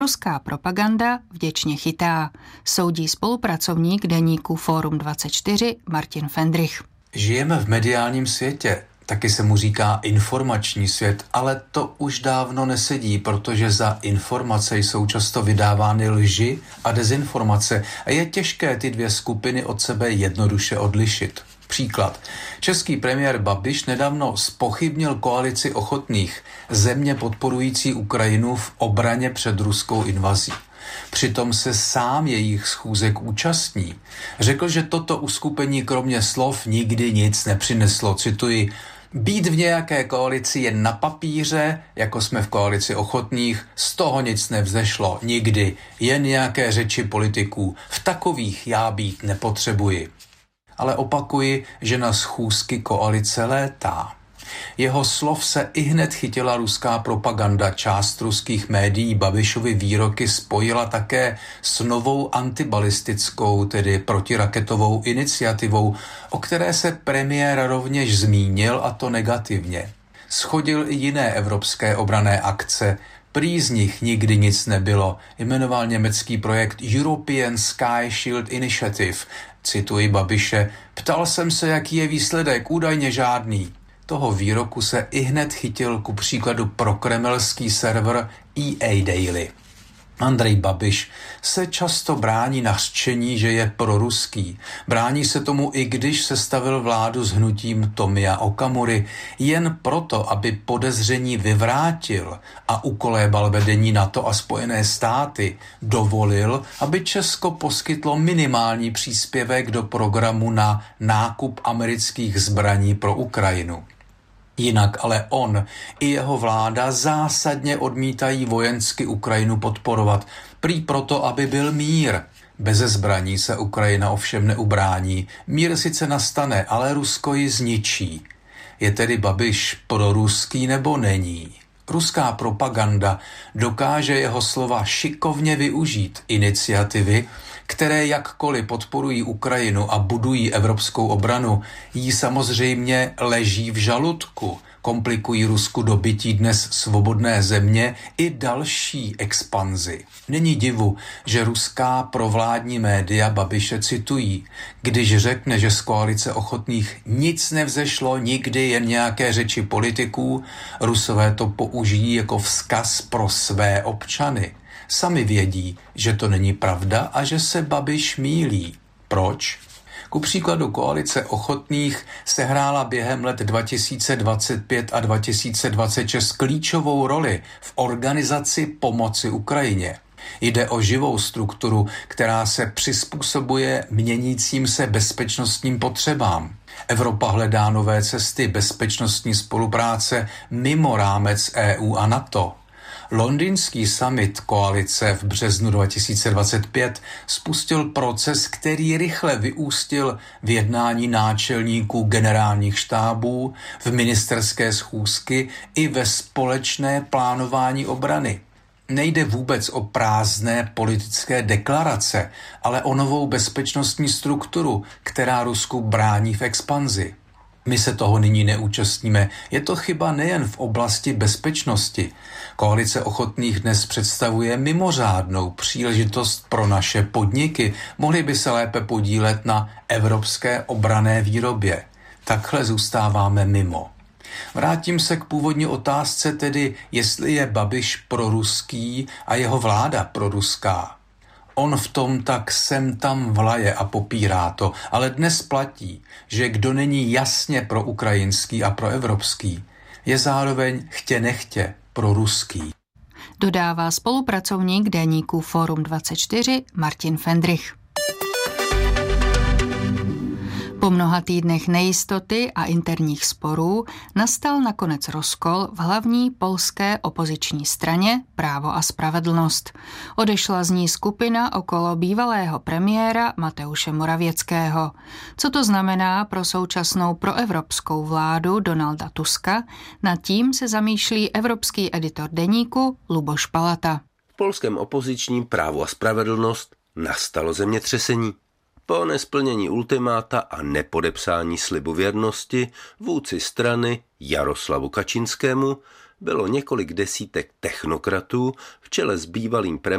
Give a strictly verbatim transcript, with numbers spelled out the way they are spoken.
Ruská propaganda vděčně chytá, soudí spolupracovník deníku Fórum dvacet čtyři Martin Fendrich. Žijeme v mediálním světě, taky se mu říká informační svět, ale to už dávno nesedí, protože za informace jsou často vydávány lži a dezinformace a je těžké ty dvě skupiny od sebe jednoduše odlišit. Příklad. Český premiér Babiš nedávno zpochybnil koalici ochotných, země podporující Ukrajinu v obraně před ruskou invazí. Přitom se sám jejich schůzek účastní. Řekl, že toto uskupení kromě slov nikdy nic nepřineslo. Cituji, být v nějaké koalici jen na papíře, jako jsme v koalici ochotných, z toho nic nevzešlo, nikdy, jen nějaké řeči politiků. V takových já být nepotřebuji. Ale opakuji, že na schůzky koalice létá. Jeho slov se ihned chytila ruská propaganda. Část ruských médií Babišovy výroky spojila také s novou antibalistickou, tedy protiraketovou iniciativou, o které se premiér rovněž zmínil, a to negativně. Shodil i jiné evropské obranné akce, prý z nich nikdy nic nebylo. Jmenoval německý projekt European Sky Shield Initiative. Cituji Babiše, ptal jsem se, jaký je výsledek, údajně žádný. Toho výroku se ihned chytil ku příkladu prokremelský server E A Daily. Andrej Babiš se často brání nařčení, že je proruský. Brání se tomu, i když sestavil vládu s hnutím Tomia Okamury, jen proto, aby podezření vyvrátil a ukolébal vedení NATO a Spojené státy, dovolil, aby Česko poskytlo minimální příspěvek do programu na nákup amerických zbraní pro Ukrajinu. Jinak ale on i jeho vláda zásadně odmítají vojensky Ukrajinu podporovat, prý proto, aby byl mír. Beze zbraní se Ukrajina ovšem neubrání. Mír sice nastane, ale Rusko ji zničí. Je tedy Babiš proruský nebo není? Ruská propaganda dokáže jeho slova šikovně využít. Iniciativy, které jakkoliv podporují Ukrajinu a budují evropskou obranu, jí samozřejmě leží v žaludku, komplikují Rusku dobytí dnes svobodné země i další expanzi. Není divu, že ruská provládní média Babiše citují, když řekne, že z koalice ochotných nic nevzešlo, nikdy jen nějaké řeči politiků, Rusové to použijí jako vzkaz pro své občany. Sami vědí, že to není pravda a že se Babiš mýlí. Proč? Ku příkladu koalice ochotných sehrála během let dva tisíce dvacet pět a dva tisíce dvacet šest klíčovou roli v organizaci pomoci Ukrajině. Jde o živou strukturu, která se přizpůsobuje měnícím se bezpečnostním potřebám. Evropa hledá nové cesty bezpečnostní spolupráce mimo rámec E U a NATO. Londýnský summit koalice v březnu dva tisíce dvacet pět spustil proces, který rychle vyústil v jednání náčelníků generálních štábů, v ministerské schůzky i ve společné plánování obrany. Nejde vůbec o prázdné politické deklarace, ale o novou bezpečnostní strukturu, která Rusku brání v expanzi. My se toho nyní neúčastníme. Je to chyba nejen v oblasti bezpečnosti. Koalice ochotných dnes představuje mimořádnou příležitost pro naše podniky. Mohli by se lépe podílet na evropské obranné výrobě. Takhle zůstáváme mimo. Vrátím se k původní otázce, tedy jestli je Babiš proruský a jeho vláda proruská. On v tom tak sem tam vlaje a popírá to, ale dnes platí, že kdo není jasně proukrajinský a proevropský, je zároveň chtě nechtě proruský. Dodává spolupracovník deníku Fórum dvacet čtyři Martin Fendrich. Po mnoha týdnech nejistoty a interních sporů nastal nakonec rozkol v hlavní polské opoziční straně Právo a spravedlnost. Odešla z ní skupina okolo bývalého premiéra Mateuše Morawieckého. Co to znamená pro současnou proevropskou vládu Donalda Tuska, nad tím se zamýšlí evropský editor deníku Luboš Palata. V polském opozičním Právu a spravedlnost nastalo zemětřesení. Po nesplnění ultimáta a nepodepsání slibu věrnosti vůdci strany Jaroslavu Kačinskému bylo několik desítek technokratů v čele s bývalým premiérem